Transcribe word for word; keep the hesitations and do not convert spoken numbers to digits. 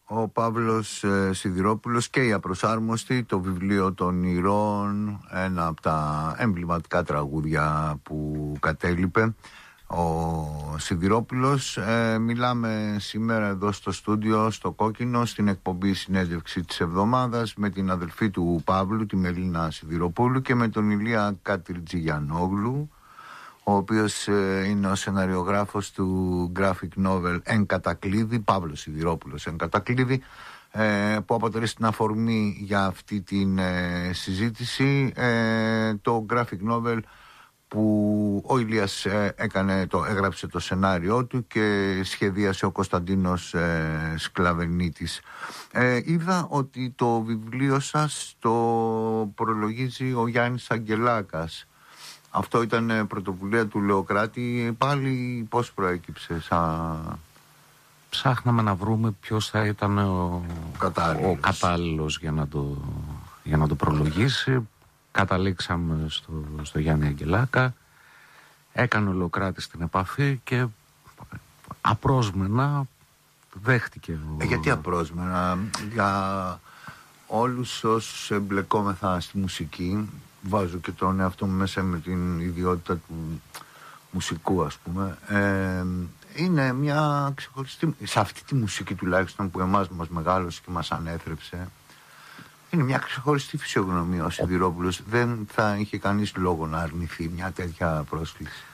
Ο Παύλος ε, Σιδηρόπουλος και η Απροσάρμοστη, το βιβλίο των Ηρών, ένα από τα εμβληματικά τραγούδια που κατέλειπε ο Σιδηρόπουλος. ε, Μιλάμε σήμερα εδώ στο στούντιο, στο Κόκκινο, στην εκπομπή Συνέντευξη της Εβδομάδας, με την αδελφή του Παύλου, τη Μελίνα Σιδηροπούλου, και με τον Ηλία Κατριτζηγιανόγλου, ο οποίος ε, είναι ο σεναριογράφος του graphic novel Εν Κατακλείδη, Παύλος Σιδηρόπουλος Εν Κατακλείδη, ε, που αποτελεί την αφορμή για αυτή την ε, συζήτηση. ε, το graphic novel που ο Ηλίας ε, έκανε, το, έγραψε το σενάριό του και σχεδίασε ο Κωνσταντίνος ε, Σκλαβενίτης. Ε, είδα ότι το βιβλίο σας το προλογίζει ο Γιάννης Αγγελάκας. Αυτό ήταν πρωτοβουλία του Λεοκράτη. Πάλι πώς προέκυψε? Σαν... Ψάχναμε να βρούμε ποιος θα ήταν ο κατάλληλος, ο κατάλληλος για, να το, για να το προλογίσει. Καταλήξαμε στο, στο Γιάννη Αγγελάκα. Έκανε ο Λεοκράτης την επαφή και απρόσμενα δέχτηκε. Ε, γιατί απρόσμενα? Για όλους όσους εμπλεκόμεθα στη μουσική, βάζω και τον εαυτό μου μέσα με την ιδιότητα του μουσικού, ας πούμε, ε, είναι μια ξεχωριστή, σε αυτή τη μουσική τουλάχιστον που εμάς μας μεγάλωσε και μας ανέθρεψε, είναι μια ξεχωριστή φυσιογνωμία. Ο Σιδηρόπουλος δεν θα είχε κανείς λόγο να αρνηθεί μια τέτοια πρόσκληση.